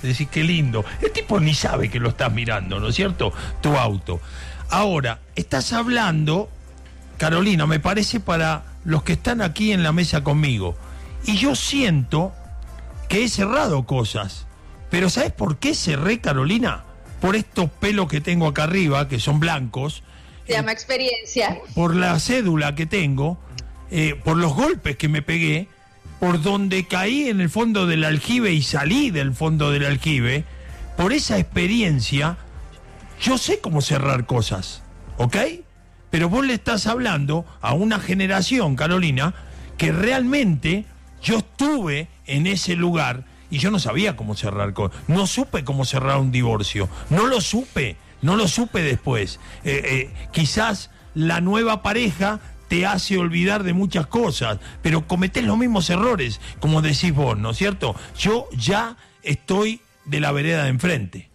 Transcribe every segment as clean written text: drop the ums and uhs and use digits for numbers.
decís qué lindo. El tipo ni sabe que lo estás mirando, ¿no es cierto? Tu auto. Ahora, estás hablando, Carolina, me parece para los que están aquí en la mesa conmigo. Y yo siento que he cerrado cosas. Pero ¿sabes por qué cerré, Carolina? Por estos pelos que tengo acá arriba, que son blancos. Se llama experiencia. Por la cédula que tengo, por los golpes que me pegué, por donde caí en el fondo del aljibe y salí del fondo del aljibe, por esa experiencia, yo sé cómo cerrar cosas, ¿ok? Pero vos le estás hablando a una generación, Carolina, que realmente yo estuve en ese lugar y yo no sabía cómo cerrar cosas. No supe cómo cerrar un divorcio, no lo supe después. Quizás la nueva pareja te hace olvidar de muchas cosas, pero cometés los mismos errores, como decís vos, ¿no es cierto? Yo ya estoy de la vereda de enfrente.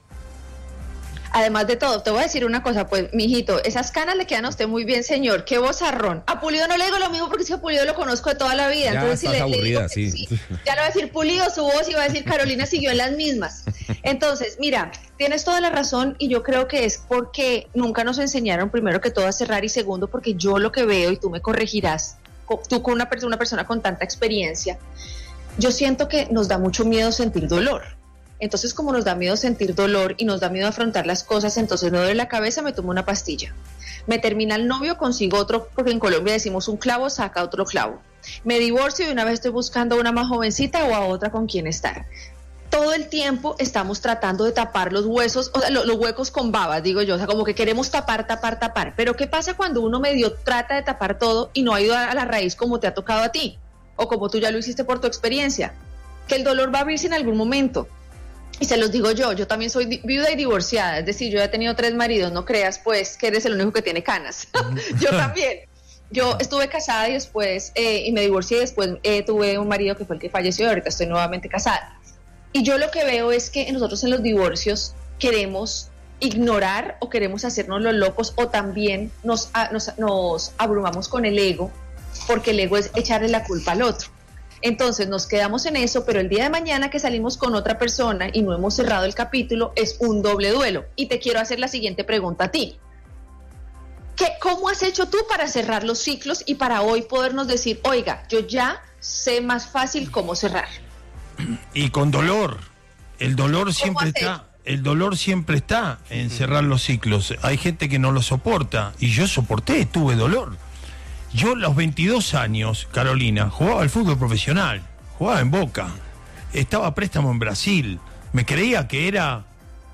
Además de todo, te voy a decir una cosa, pues, mijito, esas canas le quedan a usted muy bien, señor, qué vozarrón. A Pulido no le digo lo mismo porque si a Pulido lo conozco de toda la vida. Ya Entonces, estás si aburrida, le digo sí. ya le va a decir Pulido su voz y va a decir Carolina siguió en las mismas. Entonces, mira, tienes toda la razón y yo creo que es porque nunca nos enseñaron, primero que todo, a cerrar y segundo, porque yo lo que veo, y tú me corregirás, tú con una persona con tanta experiencia, yo siento que nos da mucho miedo sentir dolor. Entonces, como nos da miedo sentir dolor y nos da miedo afrontar las cosas, entonces me duele la cabeza, me tomo una pastilla. Me termina el novio, consigo otro, porque en Colombia decimos un clavo, saca otro clavo. Me divorcio y una vez estoy buscando a una más jovencita o a otra con quien estar. Todo el tiempo estamos tratando de tapar los huesos, o sea, los huecos con babas, digo yo, o sea, como que queremos tapar. Pero ¿qué pasa cuando uno medio trata de tapar todo y no ha ido a la raíz como te ha tocado a ti? O como tú ya lo hiciste por tu experiencia. Que el dolor va a abrirse en algún momento. Y se los digo yo también soy viuda y divorciada, es decir, yo ya he tenido 3 maridos, no creas pues que eres el único que tiene canas. Yo también. Yo estuve casada y después, y me divorcié y después tuve un marido que fue el que falleció y ahorita estoy nuevamente casada. Y yo lo que veo es que nosotros en los divorcios queremos ignorar o queremos hacernos los locos o también nos abrumamos con el ego, porque el ego es echarle la culpa al otro. Entonces nos quedamos en eso, pero el día de mañana que salimos con otra persona y no hemos cerrado el capítulo, es un doble duelo. Y te quiero hacer la siguiente pregunta a ti. ¿Cómo has hecho tú para cerrar los ciclos y para hoy podernos decir, oiga, yo ya sé más fácil cómo cerrar? Y con dolor. El dolor siempre está. El dolor siempre está en cerrar los ciclos. Hay gente que no lo soporta y yo soporté, tuve dolor. Yo a los 22 años, Carolina, jugaba al fútbol profesional, jugaba en Boca, estaba a préstamo en Brasil, me creía que era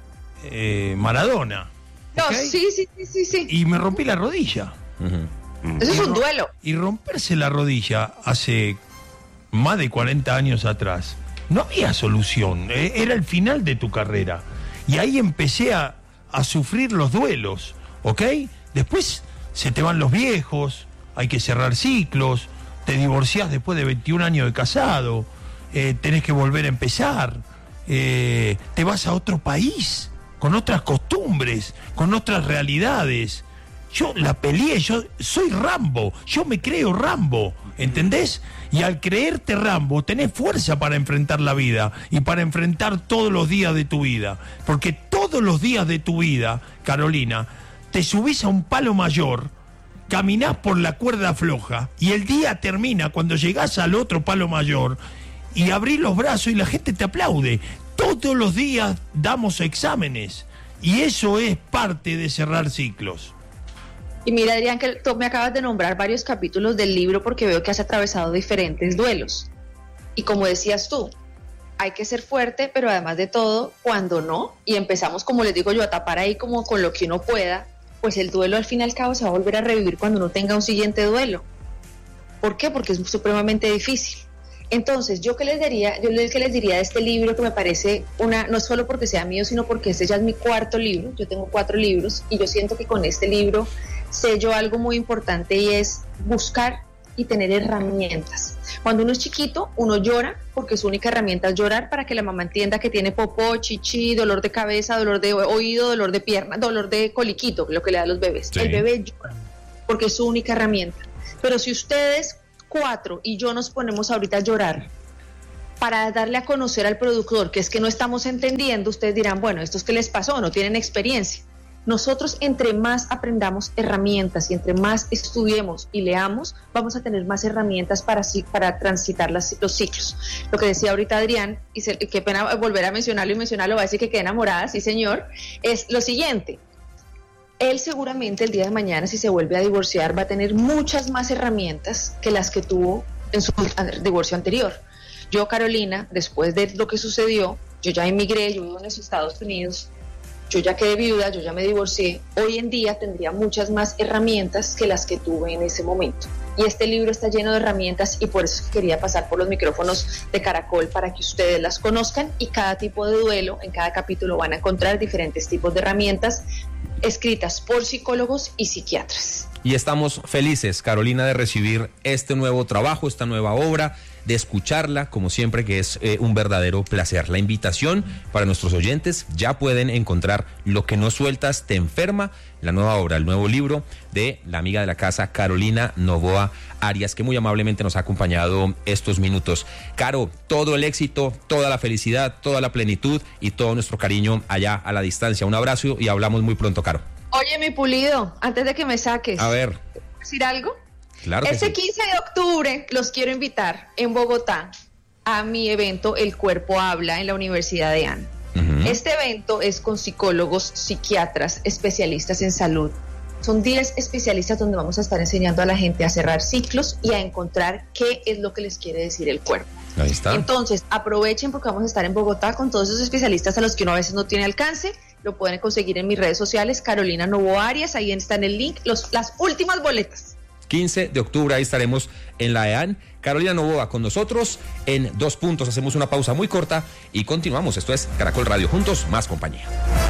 Maradona. No, ¿okay? Sí. Y me rompí la rodilla. Eso es un duelo. Y romperse la rodilla hace más de 40 años atrás, no había solución, era el final de tu carrera. Y ahí empecé a sufrir los duelos, ¿ok? Después se te van los viejos, hay que cerrar ciclos, te divorciás después de 21 años de casado, tenés que volver a empezar, te vas a otro país, con otras costumbres, con otras realidades. Yo la peleé, yo soy Rambo, yo me creo Rambo, ¿entendés? Y al creerte Rambo tenés fuerza para enfrentar la vida y para enfrentar todos los días de tu vida. Porque todos los días de tu vida, Carolina, te subís a un palo mayor, caminás por la cuerda floja y el día termina cuando llegás al otro palo mayor y abrís los brazos y la gente te aplaude. Todos los días damos exámenes y eso es parte de cerrar ciclos. Y mira, Adrián, que tú me acabas de nombrar varios capítulos del libro porque veo que has atravesado diferentes duelos. Y como decías tú, hay que ser fuerte, pero además de todo, cuando no, y empezamos, como les digo yo, a tapar ahí como con lo que uno pueda, pues el duelo al fin y al cabo se va a volver a revivir cuando uno tenga un siguiente duelo. ¿Por qué? Porque es supremamente difícil. Entonces, yo que les diría de este libro, que me parece no solo porque sea mío, sino porque este ya es mi 4º libro. Yo tengo 4 libros y yo siento que con este libro sé yo algo muy importante y es buscar y tener herramientas. Cuando uno es chiquito, uno llora porque su única herramienta es llorar para que la mamá entienda que tiene popó, chichi, dolor de cabeza, dolor de oído, dolor de pierna, dolor de coliquito, lo que le da a los bebés. Sí. El bebé llora porque es su única herramienta. Pero si ustedes 4 y yo nos ponemos ahorita a llorar, para darle a conocer al productor que es que no estamos entendiendo. Ustedes dirán, bueno, ¿estos qué les pasó? No tienen experiencia. Nosotros, entre más aprendamos herramientas y entre más estudiemos y leamos, vamos a tener más herramientas para transitar los ciclos. Lo que decía ahorita Adrián, y qué pena volver a mencionarlo, va a decir que quedé enamorada, sí señor, es lo siguiente. Él seguramente el día de mañana, si se vuelve a divorciar, va a tener muchas más herramientas que las que tuvo en su divorcio anterior. Yo, Carolina, después de lo que sucedió, yo ya emigré, yo vivo en los Estados Unidos, yo ya quedé viuda, yo ya me divorcié. Hoy en día tendría muchas más herramientas que las que tuve en ese momento. Y este libro está lleno de herramientas y por eso quería pasar por los micrófonos de Caracol para que ustedes las conozcan, y cada tipo de duelo, en cada capítulo van a encontrar diferentes tipos de herramientas escritas por psicólogos y psiquiatras. Y estamos felices, Carolina, de recibir este nuevo trabajo, esta nueva obra, de escucharla, como siempre, que es un verdadero placer. La invitación para nuestros oyentes: ya pueden encontrar Lo que no sueltas te enferma, la nueva obra, el nuevo libro de la amiga de la casa, Carolina Novoa Arias, que muy amablemente nos ha acompañado estos minutos. Caro, todo el éxito, toda la felicidad, toda la plenitud y todo nuestro cariño allá a la distancia. Un abrazo y hablamos muy pronto, Caro. Oye, mi Pulido, antes de que me saques, a ver, ¿puedo decir algo? Claro que Este sí. 15 de octubre los quiero invitar en Bogotá a mi evento El Cuerpo Habla en la Universidad de AN. Este evento es con psicólogos, psiquiatras, especialistas en salud. Son 10 especialistas donde vamos a estar enseñando a la gente a cerrar ciclos y a encontrar qué es lo que les quiere decir el cuerpo. Ahí está. Entonces, aprovechen porque vamos a estar en Bogotá con todos esos especialistas a los que uno a veces no tiene alcance. Lo pueden conseguir en mis redes sociales, Carolina Novoa Arias, ahí está en el link, las últimas boletas. 15 de octubre, ahí estaremos en la EAN. Carolina Novoa con nosotros en 2 puntos. Hacemos una pausa muy corta y continuamos. Esto es Caracol Radio, juntos, más compañía.